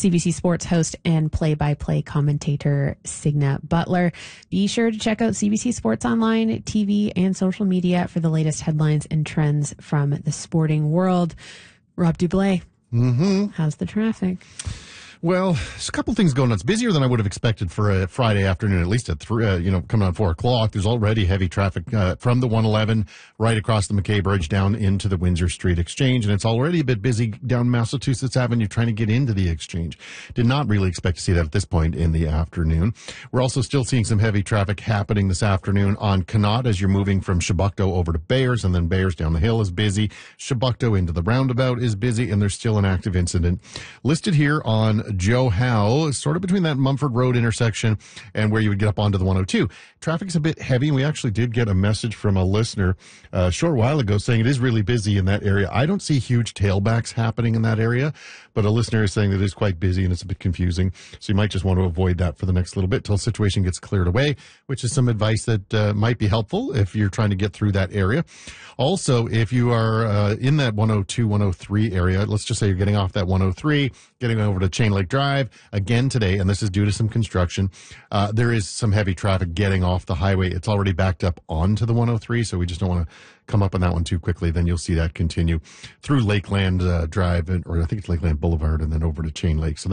CBC Sports host and play-by-play commentator Signa Butler. Be sure to check out CBC Sports Online, TV, and social media for the latest headlines and trends from the sporting world. Rob Dublé, how's the traffic? Well, there's a couple things going on. It's busier than I would have expected for a Friday afternoon, at least at 3, coming on 4 o'clock. There's already heavy traffic from the 111 right across the McKay Bridge down into the Windsor Street Exchange. And it's already a bit busy down Massachusetts Avenue trying to get into the Exchange. Did not really expect to see that at this point in the afternoon. We're also still seeing some heavy traffic happening this afternoon on Connaught as you're moving from Chebucto over to Bayers, and then Bayers down the hill is busy. Chebucto into the roundabout is busy, and there's still an active incident listed here on Joe Howe, sort of between that Mumford Road intersection and where you would get up onto the 102. Traffic's a bit heavy, and we actually did get a message from a listener a short while ago saying it is really busy in that area. I don't see huge tailbacks happening in that area, but a listener is saying that it is quite busy and it's a bit confusing. So you might just want to avoid that for the next little bit till the situation gets cleared away, which is some advice that might be helpful if you're trying to get through that area. Also, if you are in that 102, 103 area, let's just say you're getting off that 103, getting over to Chain Lake Drive again today, and this is due to some construction. There is some heavy traffic getting off the highway. It's already backed up onto the 103, so we just don't want to come up on that one too quickly. Then you'll see that continue through Lakeland Drive, or I think it's Lakeland Boulevard, and then over to Chain Lake. So